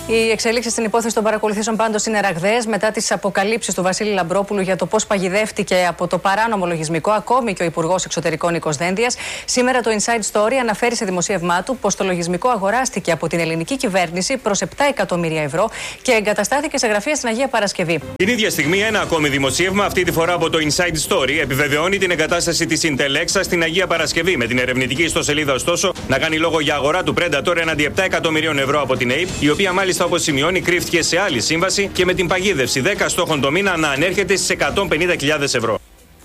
Οι εξελίξεις στην υπόθεση των παρακολουθήσεων πάντως είναι ραγδαίες μετά τις αποκαλύψεις του Βασίλη Λαμπρόπουλου για το πώς παγιδεύτηκε από το παράνομο λογισμικό ακόμη και ο Υπουργός Εξωτερικών Νίκος Δένδιας. Σήμερα το Inside Story αναφέρει σε δημοσίευμά του πως το λογισμικό αγοράστηκε από την ελληνική κυβέρνηση προς 7 εκατομμύρια ευρώ και εγκαταστάθηκε σε γραφεία στην Αγία Παρασκευή. Την ίδια στιγμή, ένα ακόμη δημοσίευμα, αυτή τη φορά από το Inside Story, επιβεβαιώνει την εγκατάσταση της Intelexa στην Αγία Παρασκευή. Με την ερευνητική ιστοσελίδα, ωστόσο, να κάνει λόγο για αγορά του Predator έναντι 7 εκατομμυρίων ευρώ από την APE, η οποία μάλιστα, όπως σημειώνει, κρύφτηκε σε άλλη σύμβαση και με την παγίδευση 10 στόχων το μήνα να ανέρχεται στις 150.000 ευρώ.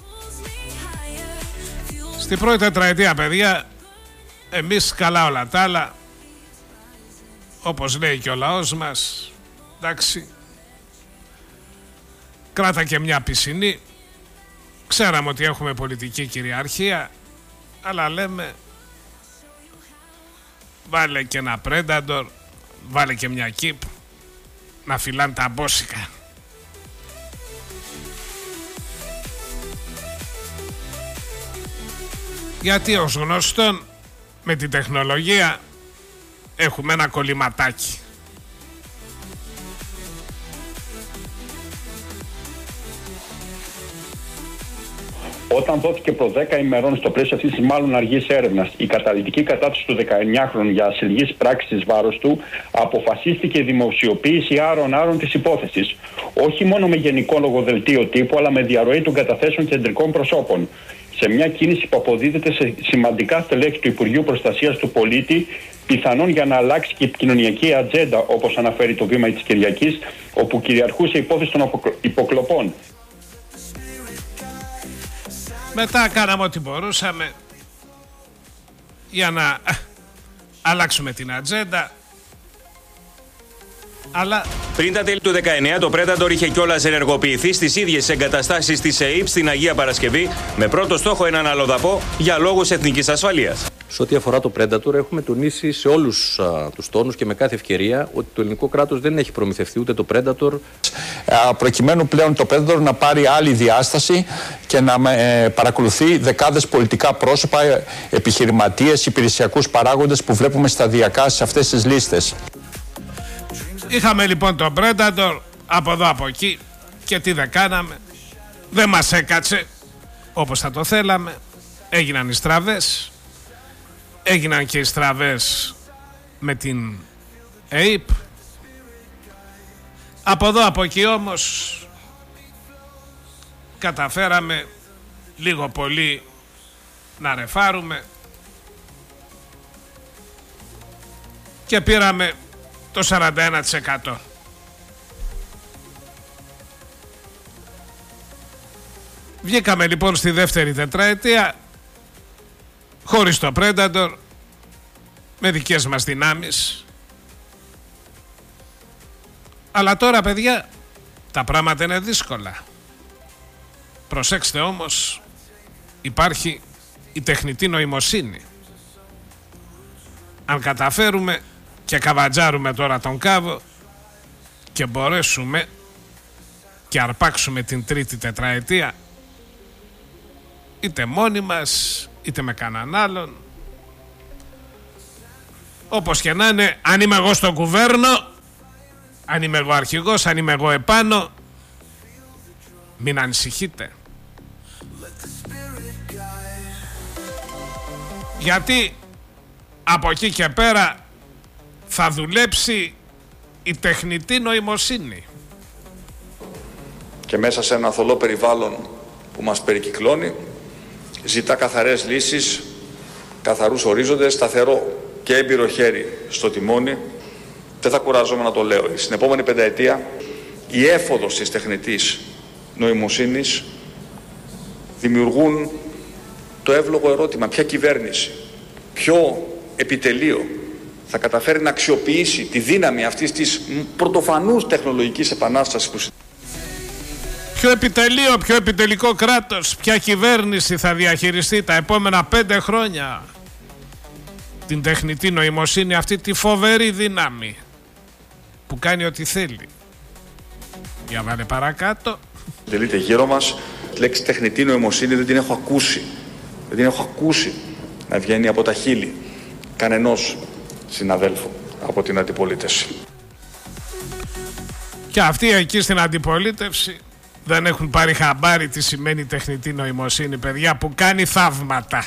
Στην πρώτη τετραετία, παιδιά, εμείς καλά όλα τα άλλα, όπως λέει και ο λαός μας, εντάξει, κράτα και μια πισινή. Ξέραμε ότι έχουμε πολιτική κυριαρχία, αλλά λέμε βάλε και ένα Predator, βάλε και μια Keep να φυλάνε τα μπόσικα. Γιατί ως γνωστόν με την τεχνολογία έχουμε ένα κολληματάκι. Όταν δόθηκε προ 10 ημερών στο πλαίσιο αυτής της μάλλον αργής έρευνας η καταλυτική κατάθεση του 19χρονου για ασυλγής πράξης εις βάρος του, αποφασίστηκε η δημοσιοποίηση άρων της υπόθεσης. Όχι μόνο με γενικόλογο δελτίο τύπου, αλλά με διαρροή των καταθέσεων κεντρικών προσώπων. Σε μια κίνηση που αποδίδεται σε σημαντικά στελέχη του Υπουργείου Προστασίας του Πολίτη, πιθανόν για να αλλάξει και η επικοινωνιακή ατζέντα, όπως αναφέρει το Βήμα της Κυριακής, όπου κυριαρχούσε η υπόθεση των υποκλοπών. Μετά κάναμε ό,τι μπορούσαμε για να αλλάξουμε την ατζέντα. Αλλά πριν τα τέλη του 19, το Predator είχε κιόλας ενεργοποιηθεί στις ίδιες εγκαταστάσεις της ΑΕΠ στην Αγία Παρασκευή, με πρώτο στόχο έναν αλλοδαπό για λόγους εθνικής ασφαλείας. Σε ό,τι αφορά το Predator, έχουμε τονίσει σε όλους τους τόνους και με κάθε ευκαιρία ότι το ελληνικό κράτος δεν έχει προμηθευτεί ούτε το Predator. Προκειμένου πλέον το Predator να πάρει άλλη διάσταση και να παρακολουθεί δεκάδες πολιτικά πρόσωπα, επιχειρηματίες, υπηρεσιακούς παράγοντες που βλέπουμε σταδιακά σε αυτές τις λίστες. Είχαμε λοιπόν το Predator από εδώ από εκεί και τι δεν κάναμε. Δεν μας έκατσε όπως θα το θέλαμε. Έγιναν οι στραβές. Έγιναν και οι στραβές με την ΑΕΠ. Από εδώ από εκεί όμως καταφέραμε λίγο πολύ να ρεφάρουμε και πήραμε το 41%. Βγήκαμε λοιπόν στη δεύτερη τετραετία χωρίς το Predator, με δικές μας δυνάμεις. Αλλά τώρα, παιδιά, τα πράγματα είναι δύσκολα. Προσέξτε όμως, υπάρχει η τεχνητή νοημοσύνη. Αν καταφέρουμε και καβατζάρουμε τώρα τον κάβο και μπορέσουμε και αρπάξουμε την τρίτη τετραετία, είτε μόνοι μας είτε με κανέναν άλλον, όπως και να είναι, αν είμαι εγώ στο κουβέρνο, αν είμαι εγώ αρχηγός, αν είμαι εγώ επάνω, μην ανησυχείτε. Γιατί από εκεί και πέρα θα δουλέψει η τεχνητή νοημοσύνη. Και μέσα σε ένα θολό περιβάλλον που μας περικυκλώνει, ζητά καθαρές λύσεις, καθαρούς ορίζοντες, σταθερό και έμπειρο χέρι στο τιμόνι. Δεν θα κουράζομαι να το λέω. Στην επόμενη πενταετία η έφοδος της τεχνητής νοημοσύνης δημιουργούν το εύλογο ερώτημα: ποια κυβέρνηση, ποιο επιτελείο θα καταφέρει να αξιοποιήσει τη δύναμη αυτής της πρωτοφανούς τεχνολογικής επανάστασης που... Ποιο επιτελείο, ποιο επιτελικό κράτος, ποια κυβέρνηση θα διαχειριστεί τα επόμενα 5 χρόνια την τεχνητή νοημοσύνη, αυτή τη φοβερή δύναμη που κάνει ό,τι θέλει. Για βάλε παρακάτω. Τελείται γύρω μας, τη λέξη τεχνητή νοημοσύνη δεν την έχω ακούσει. Δεν την έχω ακούσει να βγαίνει από τα χείλη κανενός συναδέλφου από την αντιπολίτευση. Και αυτοί εκεί στην αντιπολίτευση δεν έχουν πάρει χαμπάρι τι σημαίνει τεχνητή νοημοσύνη, παιδιά, που κάνει θαύματα.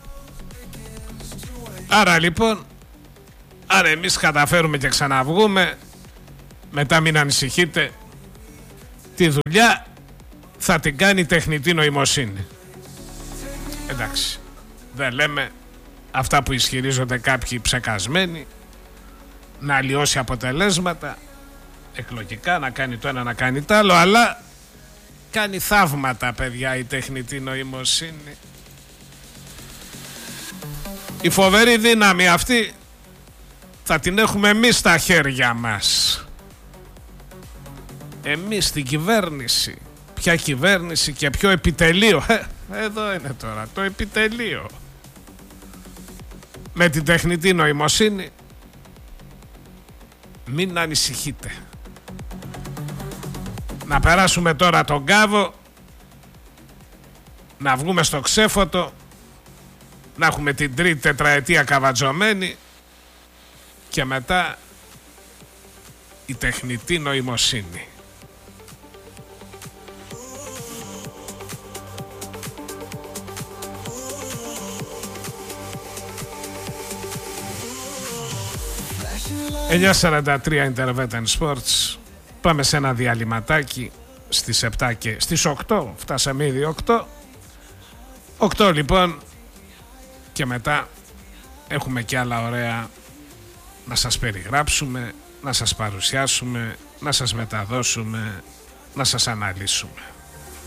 Άρα λοιπόν, αν εμείς καταφέρουμε και ξαναβγούμε, μετά μην ανησυχείτε, τη δουλειά θα την κάνει τεχνητή νοημοσύνη. Εντάξει, δεν λέμε αυτά που ισχυρίζονται κάποιοι ψεκασμένοι, να αλλοιώσει αποτελέσματα εκλογικά, να κάνει το ένα, να κάνει το άλλο, αλλά κάνει θαύματα, παιδιά, η τεχνητή νοημοσύνη. Η φοβερή δύναμη αυτή θα την έχουμε εμείς στα χέρια μας. Εμείς στην κυβέρνηση. Ποια κυβέρνηση και ποιο επιτελείο? Εδώ είναι τώρα το επιτελείο. Με την τεχνητή νοημοσύνη μην ανησυχείτε. Να περάσουμε τώρα τον κάβο, να βγούμε στο ξέφωτο, να έχουμε την τρίτη τετραετία καβατζωμένη και μετά η τεχνητή νοημοσύνη. ...9:43 Intervetan Sports. Πάμε σε ένα διαλυματάκι στις 7 και στις 8. Φτάσαμε ήδη 8. 8 λοιπόν. Και μετά έχουμε και άλλα ωραία να σας περιγράψουμε, να σας παρουσιάσουμε, να σας μεταδώσουμε, να σας αναλύσουμε.